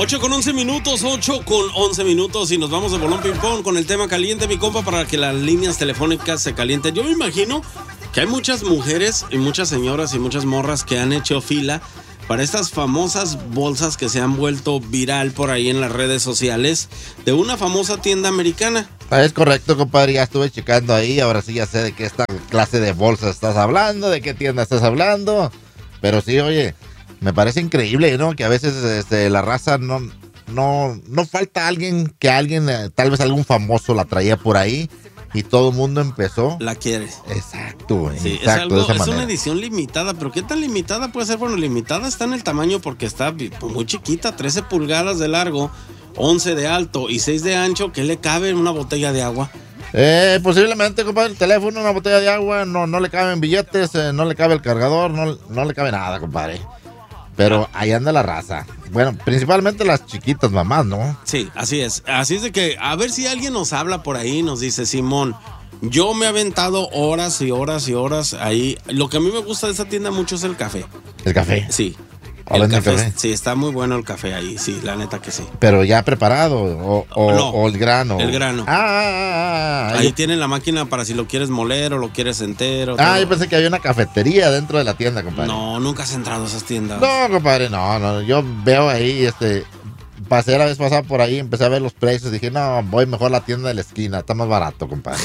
8:11 y nos vamos de bolón ping-pong con el tema caliente, mi compa, para que las líneas telefónicas se calienten. Yo me imagino que hay muchas mujeres y muchas señoras y muchas morras que han hecho fila para estas famosas bolsas que se han vuelto viral por ahí en las redes sociales de una famosa tienda americana. Es correcto, compadre, ya estuve checando ahí, ahora sí ya sé de qué esta clase de bolsas estás hablando, de qué tienda estás hablando, pero sí, oye, me parece increíble, ¿no? Que a veces la raza no falta alguien, tal vez algún famoso la traía por ahí y todo el mundo empezó. La quiere. Exacto, sí, exacto. Es una edición limitada, pero ¿qué tan limitada puede ser? Bueno, limitada está en el tamaño porque está muy chiquita, 13 pulgadas de largo, 11 de alto y 6 de ancho. ¿Qué le cabe en una botella de agua? Posiblemente, compadre, el teléfono, una botella de agua, no le caben billetes, no le cabe el cargador, no le cabe nada, compadre. Pero ahí anda la raza. Bueno, principalmente las chiquitas mamás, ¿no? Sí, así es. Así es de que, a ver si alguien nos habla por ahí, nos dice, Simón, yo me he aventado horas y horas y horas ahí. Lo que a mí me gusta de esa tienda mucho es el café. ¿El café? Sí. El café. Sí, está muy bueno el café ahí, sí, la neta que sí. ¿Pero ya preparado o el grano? El grano. Ahí tienen la máquina para si lo quieres moler o lo quieres entero. Yo pensé que había una cafetería dentro de la tienda, compadre. No, nunca has entrado a esas tiendas. No, compadre, no. Yo veo ahí, pasé la vez pasada por ahí, empecé a ver los precios, dije, no, voy mejor a la tienda de la esquina, está más barato, compadre.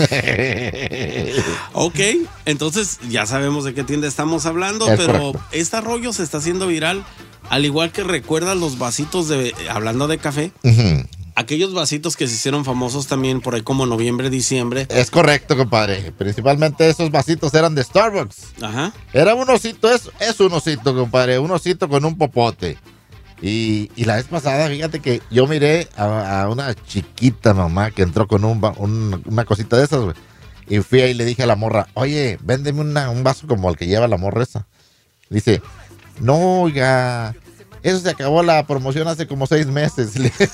Ok, entonces ya sabemos de qué tienda estamos hablando, pero este rollo se está haciendo viral, al igual que recuerdas los vasitos hablando de café, aquellos vasitos que se hicieron famosos también por ahí como noviembre, diciembre. Es correcto, compadre, principalmente esos vasitos eran de Starbucks. Ajá. Era un osito, es un osito, compadre, un osito con un popote. Y la vez pasada, fíjate que yo miré a una chiquita mamá que entró con una cosita de esas, güey. Y fui ahí y le dije a la morra, oye, véndeme un vaso como el que lleva la morra esa. Dice, no, oiga, eso se acabó la promoción hace como 6 meses.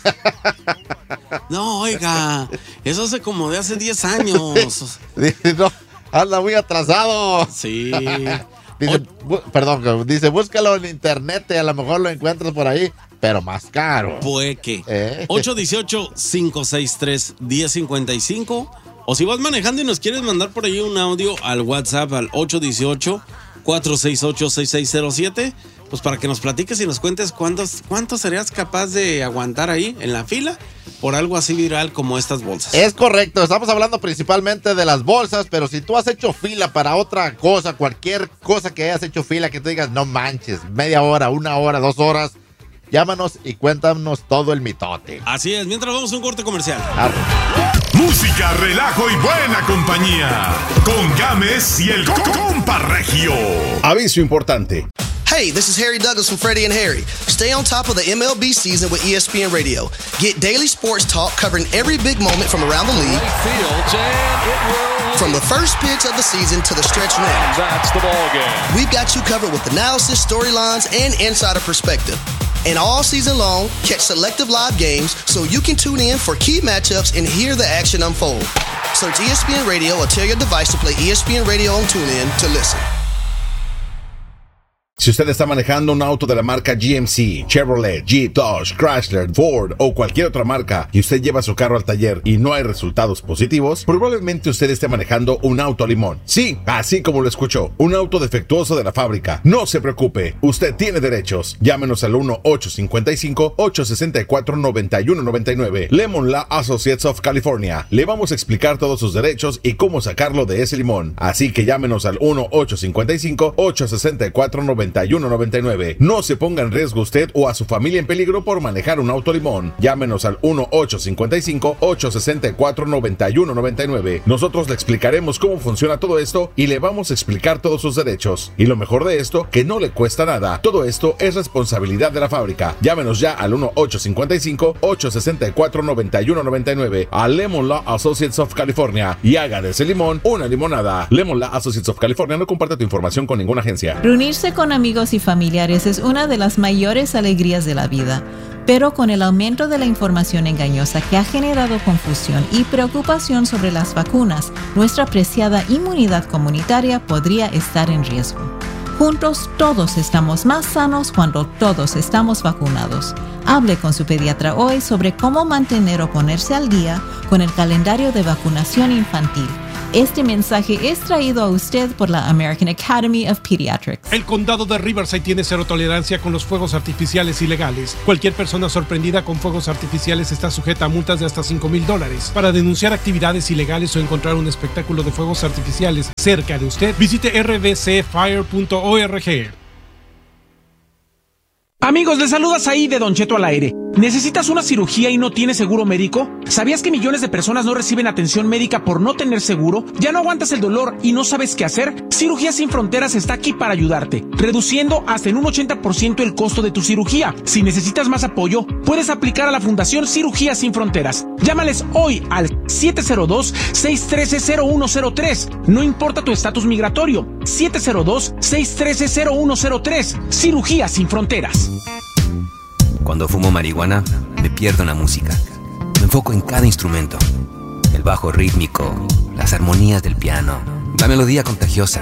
No, oiga, eso hace como de hace 10 años. Dice, no, anda muy atrasado. Sí. Dice, búscalo en internet, a lo mejor lo encuentras por ahí, pero más caro. Pues que 818-563-1055. O si vas manejando y nos quieres mandar por ahí un audio al WhatsApp al 818-468-6607, pues para que nos platiques y nos cuentes cuánto serías capaz de aguantar ahí en la fila por algo así viral como estas bolsas. Es correcto, estamos hablando principalmente de las bolsas, pero si tú has hecho fila para otra cosa, cualquier cosa que hayas hecho fila, que tú digas, no manches, media hora, 1 hora, 2 horas, llámanos y cuéntanos todo el mitote. Así es, mientras vamos a un corte comercial. Música, relajo y buena compañía. Con Gámez y el Compa Regio. Aviso importante. Hey, this is Harry Douglas from Freddie and Harry. Stay on top of the MLB season with ESPN Radio. Get daily sports talk covering every big moment from around the league. From the first pitch of the season to the stretch run. That's the ball game. We've got you covered with analysis, storylines, and insider perspective. And all season long, catch selective live games so you can tune in for key matchups and hear the action unfold. Search ESPN Radio or tell your device to play ESPN Radio on TuneIn to listen. Si usted está manejando un auto de la marca GMC, Chevrolet, Jeep, Dodge, Chrysler, Ford o cualquier otra marca y usted lleva su carro al taller y no hay resultados positivos, probablemente usted esté manejando un auto limón. Sí, así como lo escuchó, un auto defectuoso de la fábrica. No se preocupe, usted tiene derechos. Llámenos al 1-855-864-9199. Lemon Law Associates of California. Le vamos a explicar todos sus derechos y cómo sacarlo de ese limón. Así que llámenos al 1-855-864-9199. No se ponga en riesgo usted o a su familia en peligro por manejar un auto limón. Llámenos al 1-855-864-9199. Nosotros le explicaremos cómo funciona todo esto y le vamos a explicar todos sus derechos. Y lo mejor de esto, que no le cuesta nada. Todo esto es responsabilidad de la fábrica. Llámenos ya al 1-855-864-9199 a Lemon Law Associates of California y haga de ese limón una limonada. Lemon Law Associates of California no comparte tu información con ninguna agencia. Reunirse con amigos y familiares es una de las mayores alegrías de la vida, pero con el aumento de la información engañosa que ha generado confusión y preocupación sobre las vacunas, nuestra preciada inmunidad comunitaria podría estar en riesgo. Juntos todos estamos más sanos cuando todos estamos vacunados. Hable con su pediatra hoy sobre cómo mantener o ponerse al día con el calendario de vacunación infantil. Este mensaje es traído a usted por la American Academy of Pediatrics. El condado de Riverside tiene cero tolerancia con los fuegos artificiales ilegales. Cualquier persona sorprendida con fuegos artificiales está sujeta a multas de hasta $5,000. Para denunciar actividades ilegales o encontrar un espectáculo de fuegos artificiales cerca de usted, visite rbcfire.org. Amigos, les saluda Saí de Don Cheto al aire. ¿Necesitas una cirugía y no tienes seguro médico? ¿Sabías que millones de personas no reciben atención médica por no tener seguro? ¿Ya no aguantas el dolor y no sabes qué hacer? Cirugías Sin Fronteras está aquí para ayudarte, reduciendo hasta en un 80% el costo de tu cirugía. Si necesitas más apoyo, puedes aplicar a la Fundación Cirugías Sin Fronteras. Llámales hoy al 702-613-0103. No importa tu estatus migratorio. 702-613-0103. Cirugías Sin Fronteras. Cuando fumo marihuana, me pierdo en la música. Me enfoco en cada instrumento. El bajo rítmico, las armonías del piano, la melodía contagiosa.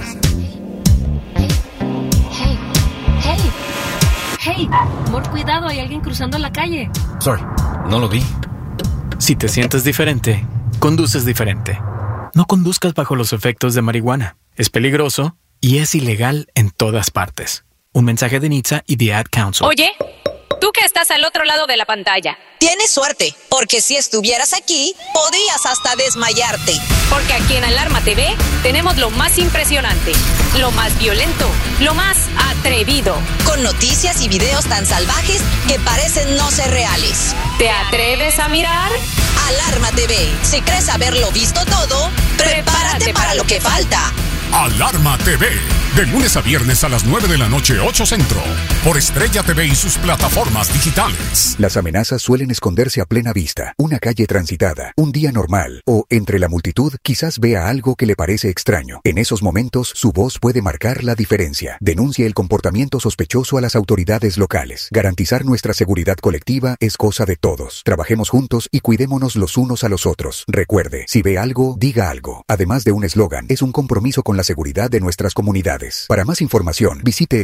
Hey, amor, cuidado, hay alguien cruzando la calle. Sorry, no lo vi. Si te sientes diferente, conduces diferente. No conduzcas bajo los efectos de marihuana. Es peligroso y es ilegal en todas partes. Un mensaje de NHTSA y The Ad Council. Oye, tú que estás al otro lado de la pantalla. Tienes suerte, porque si estuvieras aquí, podrías hasta desmayarte. Porque aquí en Alarma TV tenemos lo más impresionante, lo más violento, lo más atrevido. Con noticias y videos tan salvajes que parecen no ser reales. ¿Te atreves a mirar? Alarma TV. Si crees haberlo visto todo, prepárate para lo que falta. Alarma TV, de lunes a viernes a las 9 de la noche, 8 Centro, por Estrella TV y sus plataformas digitales. Las amenazas suelen esconderse a plena vista, una calle transitada, un día normal, o entre la multitud quizás vea algo que le parece extraño. En esos momentos, su voz puede marcar la diferencia. Denuncie el comportamiento sospechoso a las autoridades locales. Garantizar nuestra seguridad colectiva es cosa de todos. Trabajemos juntos y cuidémonos los unos a los otros. Recuerde, si ve algo, diga algo. Además de un eslogan, es un compromiso con la seguridad de nuestras comunidades. Para más información, visite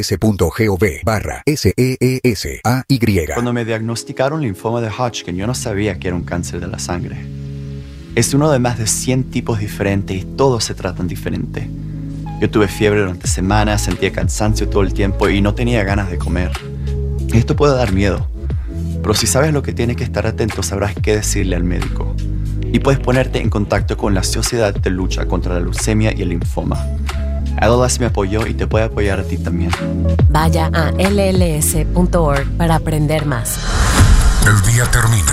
dhs.gov/SEESAY. Cuando me diagnosticaron linfoma de Hodgkin, yo no sabía que era un cáncer de la sangre. Es uno de más de 100 tipos diferentes y todos se tratan diferente. Yo tuve fiebre durante semanas, sentía cansancio todo el tiempo y no tenía ganas de comer. Esto puede dar miedo, pero si sabes lo que tienes que estar atento, sabrás qué decirle al médico. Y puedes ponerte en contacto con la Sociedad de Lucha contra la Leucemia y el Linfoma. ALS me apoyó y te puede apoyar a ti también. Vaya a lls.org para aprender más. El día termina.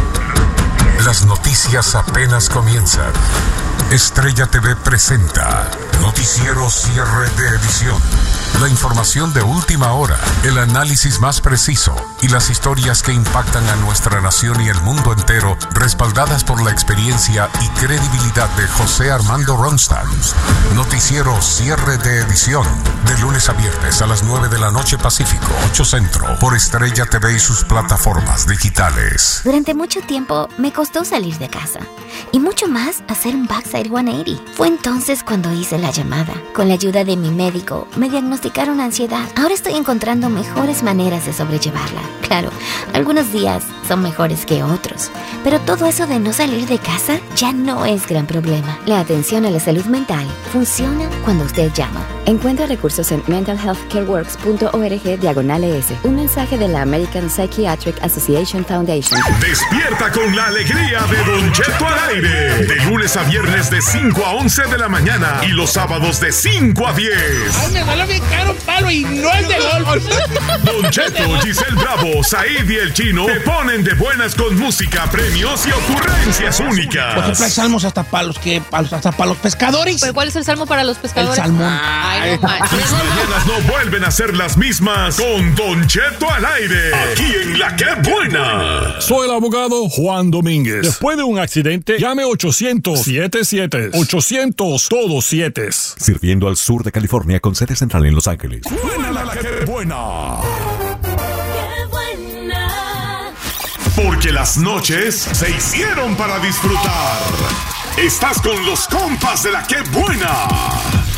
Las noticias apenas comienzan. Estrella TV presenta Noticiero Cierre de Edición. La información de última hora, el análisis más preciso y las historias que impactan a nuestra nación y el mundo entero, respaldadas por la experiencia y credibilidad de José Armando Ronstadt. Noticiero Cierre de Edición, de lunes a viernes a las 9 de la noche Pacífico, 8 Centro, por Estrella TV y sus plataformas digitales. Durante mucho tiempo me costó salir de casa y mucho más hacer un backside 180. Fue entonces cuando hice la llamada. Con la ayuda de mi médico, me diagnosticaron ansiedad. Ahora estoy encontrando mejores maneras de sobrellevarla. Claro, algunos días son mejores que otros, pero todo eso de no salir de casa ya no es gran problema. La atención a la salud mental funciona cuando usted llama. Encuentra recursos en mentalhealthcareworks.org/ES. Un mensaje de la American Psychiatric Association Foundation. Despierta con la alegría de Don Cheto al aire. De lunes a viernes de 5 a 11 de la mañana y los sábados de 5 a 10. Ay, me duele bien caro un palo y no es de golf. Don Cheto, Giselle Bravo, Said y el Chino te ponen de buenas con música, premios y ocurrencias únicas. Por ejemplo, hay salmos hasta para los pescadores. ¿Pero cuál es el salmo para los pescadores? El salmón. Ay, no manches. Tus mañanas no vuelven a ser las mismas con Don Cheto al aire. Aquí en La Que Buena. Soy el abogado Juan Domínguez. Después de un accidente, llame 800-77. 800 todos 7. Sirviendo al sur de California con sede central en Los Ángeles. ¡Buena la Que Buena! Porque las noches se hicieron para disfrutar. Estás con los compas de La Que Buena.